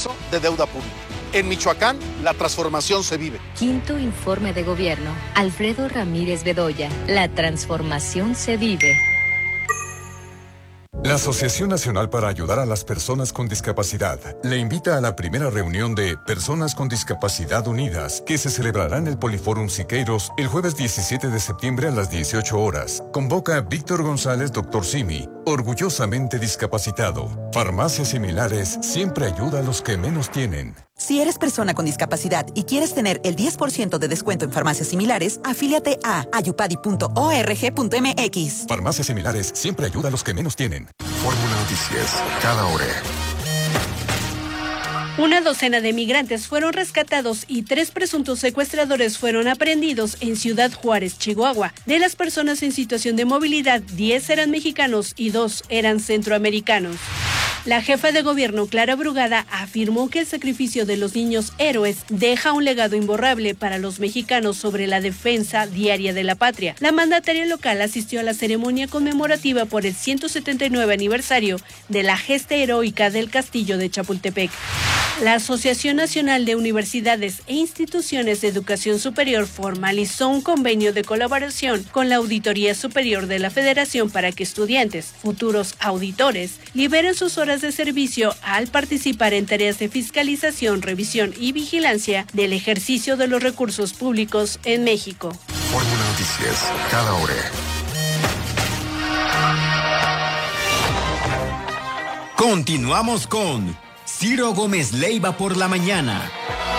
de deuda pública. En Michoacán, la transformación se vive. Quinto informe de gobierno. Alfredo Ramírez Bedoya. La transformación se vive. La Asociación Nacional para Ayudar a las Personas con Discapacidad le invita a la primera reunión de Personas con Discapacidad Unidas, que se celebrará en el Poliforum Siqueiros el jueves 17 de septiembre a las 18 horas. Convoca a Víctor González, Dr. Simi, orgullosamente discapacitado. Farmacias Similares siempre ayuda a los que menos tienen. Si eres persona con discapacidad y quieres tener el 10% de descuento en farmacias similares, afíliate a ayupadi.org.mx. Farmacias Similares siempre ayuda a los que menos tienen. Fórmula Noticias, cada hora. Una docena de migrantes fueron rescatados y 3 presuntos secuestradores fueron aprehendidos en Ciudad Juárez, Chihuahua. De las personas en situación de movilidad, 10 eran mexicanos y 2 eran centroamericanos. La jefa de gobierno, Clara Brugada, afirmó que el sacrificio de los niños héroes deja un legado imborrable para los mexicanos sobre la defensa diaria de la patria. La mandataria local asistió a la ceremonia conmemorativa por el 179 aniversario de la gesta heroica del Castillo de Chapultepec. La Asociación Nacional de Universidades e Instituciones de Educación Superior formalizó un convenio de colaboración con la Auditoría Superior de la Federación para que estudiantes, futuros auditores, liberen sus horas de servicio al participar en tareas de fiscalización, revisión y vigilancia del ejercicio de los recursos públicos en México. Fórmula Noticias, cada hora. Continuamos con Ciro Gómez Leiva por la mañana.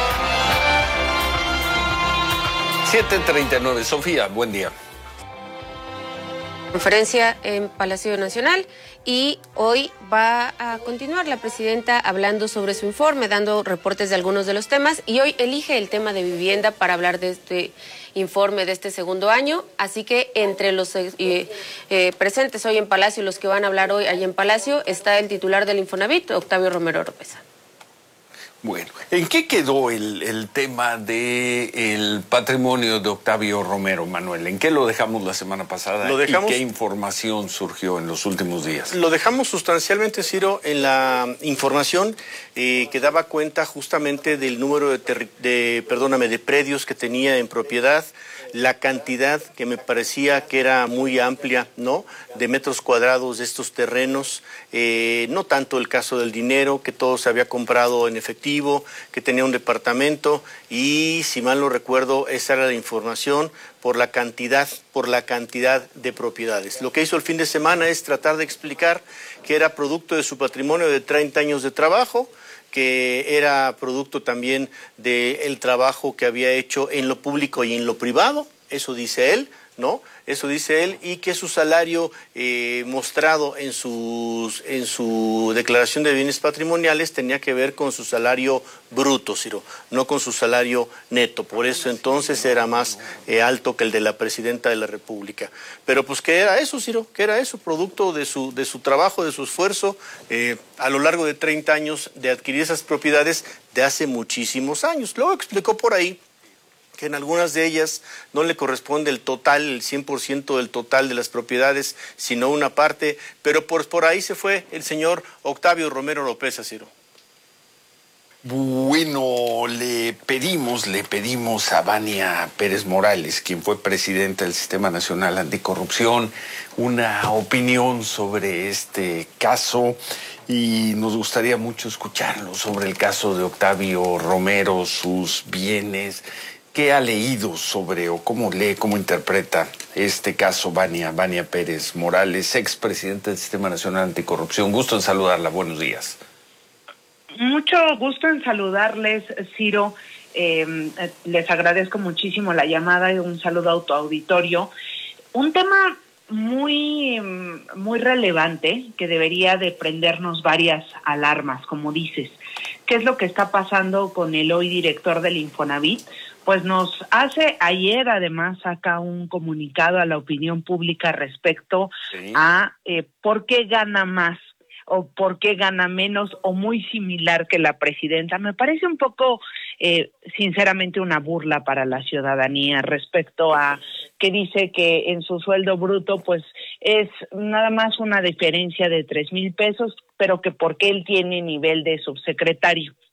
7:39. Sofía, buen día. Conferencia en Palacio Nacional y hoy va a continuar la presidenta hablando sobre su informe, dando reportes de algunos de los temas y hoy elige el tema de vivienda para hablar de este informe de este segundo año, así que entre los presentes hoy en Palacio y los que van a hablar hoy allá en Palacio está el titular del Infonavit, Octavio Romero Oropesa. Bueno, ¿en qué quedó el tema del patrimonio de Octavio Romero, Manuel? ¿En qué lo dejamos la semana pasada? ¿Y qué información surgió en los últimos días? Lo dejamos sustancialmente, Ciro, en la información que daba cuenta justamente del número de predios que tenía en propiedad, la cantidad que me parecía que era muy amplia, ¿no?, de metros cuadrados de estos terrenos, no tanto el caso del dinero, que todo se había comprado en efectivo, que tenía un departamento y, si mal no recuerdo, esa era la información por la cantidad de propiedades. Lo que hizo el fin de semana es tratar de explicar que era producto de su patrimonio de 30 años de trabajo, que era producto también del trabajo que había hecho en lo público y en lo privado, eso dice él, ¿no? Eso dice él, y que su salario mostrado en su declaración de bienes patrimoniales tenía que ver con su salario bruto, Ciro, no con su salario neto. Por eso entonces era más alto que el de la presidenta de la República. Pero pues, ¿qué era eso, Ciro? ¿Qué era eso? Producto de su trabajo, de su esfuerzo a lo largo de 30 años de adquirir esas propiedades de hace muchísimos años. Luego explicó por ahí que en algunas de ellas no le corresponde el total, el 100% del total de las propiedades, sino una parte, pero por ahí se fue el señor Octavio Romero Oropesa, Ciro. Bueno, le pedimos a Vania Pérez Morales, quien fue presidenta del Sistema Nacional Anticorrupción, una opinión sobre este caso y nos gustaría mucho escucharlo sobre el caso de Octavio Romero, sus bienes. ¿Qué ha leído sobre o cómo lee, cómo interpreta este caso Vania Pérez Morales, expresidenta del Sistema Nacional Anticorrupción? Gusto en saludarla, buenos días. Mucho gusto en saludarles, Ciro. Les agradezco muchísimo la llamada y un saludo a tu auditorio. Un tema muy relevante que debería de prendernos varias alarmas, como dices. ¿Qué es lo que está pasando con el hoy director del Infonavit? Pues nos hace ayer, además, saca un comunicado a la opinión pública respecto a por qué gana más o por qué gana menos o muy similar que la presidenta. Me parece un poco, sinceramente, una burla para la ciudadanía respecto a que dice que en su sueldo bruto pues es nada más una diferencia de 3,000 pesos, pero que porque él tiene nivel de subsecretario.